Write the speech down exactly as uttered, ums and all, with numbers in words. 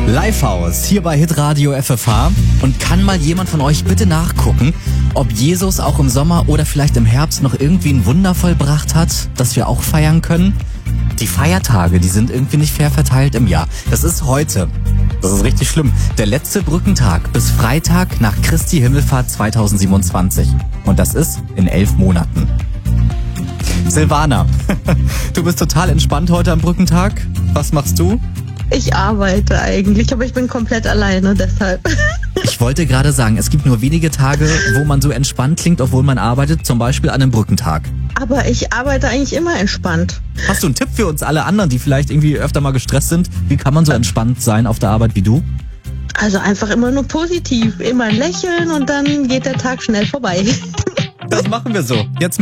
Live-Haus hier bei Hitradio F F H. Und kann mal jemand von euch bitte nachgucken, ob Jesus auch im Sommer oder vielleicht im Herbst noch irgendwie ein Wunder vollbracht hat, das wir auch feiern können? Die Feiertage, die sind irgendwie nicht fair verteilt im Jahr. Das ist heute. Das ist richtig schlimm. Der letzte Brückentag bis Freitag nach Christi Himmelfahrt zweitausendsiebenundzwanzig. Und das ist in elf Monaten. Silvana, du bist total entspannt heute am Brückentag. Was machst du? Ich arbeite eigentlich, aber ich bin komplett alleine, deshalb. Ich wollte gerade sagen, es gibt nur wenige Tage, wo man so entspannt klingt, obwohl man arbeitet, zum Beispiel an einem Brückentag. Aber ich arbeite eigentlich immer entspannt. Hast du einen Tipp für uns alle anderen, die vielleicht irgendwie öfter mal gestresst sind? Wie kann man so entspannt sein auf der Arbeit wie du? Also einfach immer nur positiv, immer lächeln und dann geht der Tag schnell vorbei. Das machen wir so. Jetzt